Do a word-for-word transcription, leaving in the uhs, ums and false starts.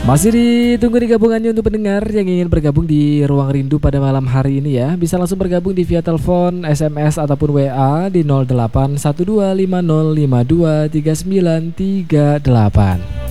Masih ditunggu nih gabungannya untuk pendengar yang ingin bergabung di Ruang Rindu pada malam hari ini ya. Bisa langsung bergabung di via telepon, S M S ataupun W A di nol delapan satu dua lima nol lima dua tiga sembilan tiga delapan.